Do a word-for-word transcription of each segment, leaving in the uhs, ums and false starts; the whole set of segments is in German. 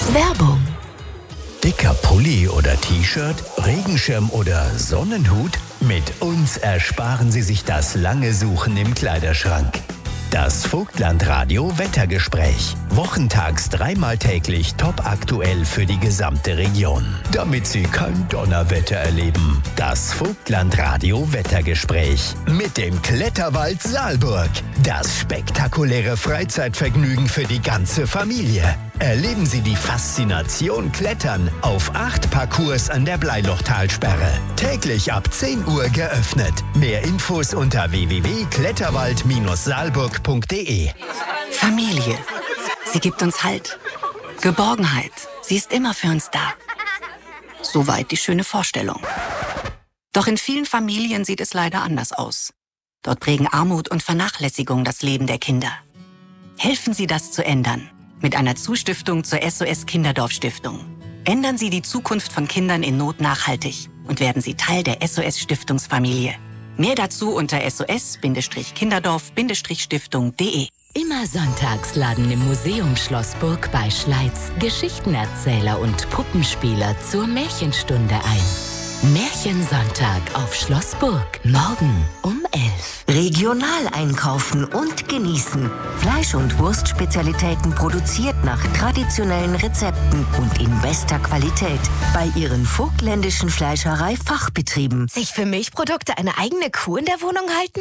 Werbung. Dicker Pulli oder T-Shirt, Regenschirm oder Sonnenhut? Mit uns ersparen Sie sich das lange Suchen im Kleiderschrank. Das Vogtland-Radio Wettergespräch. Wochentags dreimal täglich top aktuell für die gesamte Region. Damit Sie kein Donnerwetter erleben. Das Vogtland-Radio Wettergespräch. Mit dem Kletterwald Saalburg. Das spektakuläre Freizeitvergnügen für die ganze Familie. Erleben Sie die Faszination Klettern auf acht Parcours an der Bleilochtalsperre. Täglich ab zehn Uhr geöffnet. Mehr Infos unter w w w punkt kletterwald saalburg punkt d e. Familie. Sie gibt uns Halt. Geborgenheit. Sie ist immer für uns da. Soweit die schöne Vorstellung. Doch in vielen Familien sieht es leider anders aus. Dort prägen Armut und Vernachlässigung das Leben der Kinder. Helfen Sie, das zu ändern. Mit einer Zustiftung zur S O S Kinderdorf Stiftung. Ändern Sie die Zukunft von Kindern in Not nachhaltig und werden Sie Teil der S O S Stiftungsfamilie. Mehr dazu unter s o s kinderdorf stiftung punkt d e. Immer sonntags laden im Museum Schlossburg bei Schleiz Geschichtenerzähler und Puppenspieler zur Märchenstunde ein. Märchensonntag auf Schlossburg. Morgen um elf. Regional einkaufen und genießen. Fleisch- und Wurstspezialitäten produziert nach traditionellen Rezepten und in bester Qualität. Bei Ihren vogtländischen Fleischerei-Fachbetrieben. Sich für Milchprodukte eine eigene Kuh in der Wohnung halten?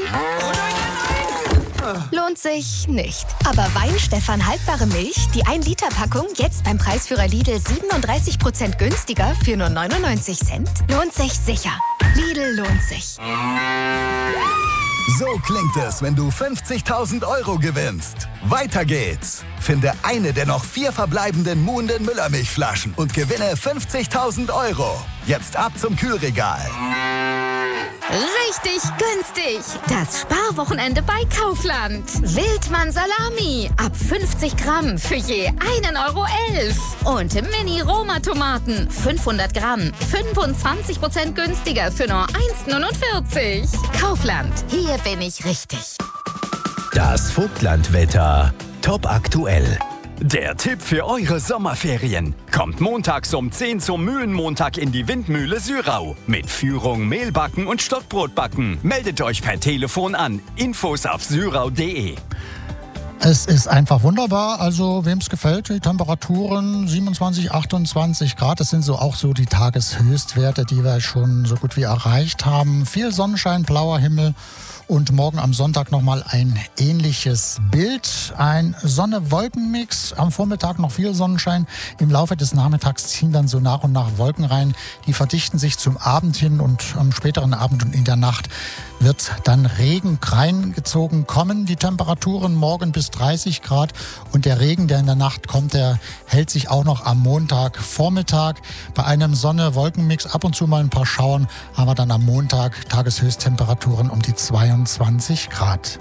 Lohnt sich nicht. Aber Weinstefan haltbare Milch, die ein Liter Packung, jetzt beim Preisführer Lidl siebenunddreißig Prozent günstiger für nur neunundneunzig Cent? Lohnt sich sicher. Lidl lohnt sich. So klingt es, wenn du fünfzigtausend Euro gewinnst. Weiter geht's. Finde eine der noch vier verbleibenden Muhnden Müllermilchflaschen und gewinne fünfzigtausend Euro. Jetzt ab zum Kühlregal. Richtig günstig! Das Sparwochenende bei Kaufland. Wildmann Salami ab fünfzig Gramm für je einen Euro elf. Und Mini-Roma-Tomaten fünfhundert Gramm, fünfundzwanzig Prozent günstiger für nur eins neunundvierzig. Kaufland, hier bin ich richtig. Das Vogtlandwetter top aktuell. Der Tipp für eure Sommerferien. Kommt montags um zehn zum Mühlenmontag in die Windmühle Syrau. Mit Führung, Mehlbacken und Stockbrotbacken. Meldet euch per Telefon an. Infos auf syrau punkt d e. Es ist einfach wunderbar, also wem es gefällt, die Temperaturen siebenundzwanzig, achtundzwanzig Grad, das sind so auch so die Tageshöchstwerte, die wir schon so gut wie erreicht haben. Viel Sonnenschein, blauer Himmel. Und morgen am Sonntag nochmal ein ähnliches Bild. Ein Sonne-Wolken-Mix. Am Vormittag noch viel Sonnenschein. Im Laufe des Nachmittags ziehen dann so nach und nach Wolken rein. Die verdichten sich zum Abend hin und am späteren Abend und in der Nacht wird dann Regen reingezogen kommen. Die Temperaturen morgen bis dreißig Grad. Und der Regen, der in der Nacht kommt, der hält sich auch noch am Montagvormittag. Bei einem Sonne-Wolken-Mix ab und zu mal ein paar Schauern, aber dann am Montag Tageshöchsttemperaturen um die zweiundzwanzig Grad.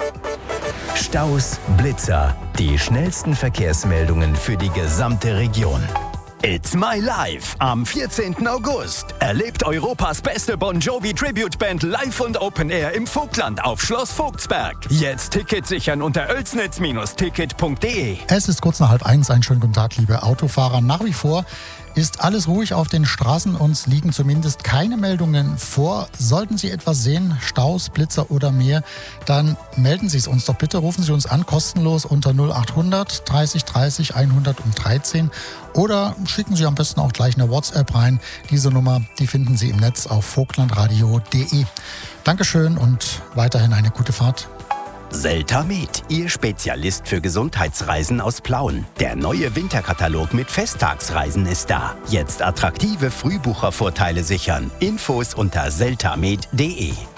Staus, Blitzer, die schnellsten Verkehrsmeldungen für die gesamte Region. It's My Life am vierzehnten August. Erlebt Europas beste Bon Jovi Tribute Band live und Open Air im Vogtland auf Schloss Vogtsberg. Jetzt Ticket sichern unter oelsnitz ticket punkt d e. Es ist kurz nach halb eins. Einen schönen guten Tag, liebe Autofahrer. Nach wie vor ist alles ruhig auf den Straßen. Uns liegen zumindest keine Meldungen vor. Sollten Sie etwas sehen, Staus, Blitzer oder mehr, dann melden Sie es uns doch bitte. Rufen Sie uns an, kostenlos unter null achthundert dreißig dreißig hundertdreizehn oder schicken Sie am besten auch gleich eine WhatsApp rein. Diese Nummer, die finden Sie im Netz auf vogtlandradio punkt d e. Dankeschön und weiterhin eine gute Fahrt. Seltamed, Ihr Spezialist für Gesundheitsreisen aus Plauen. Der neue Winterkatalog mit Festtagsreisen ist da. Jetzt attraktive Frühbuchervorteile sichern. Infos unter seltamed punkt d e.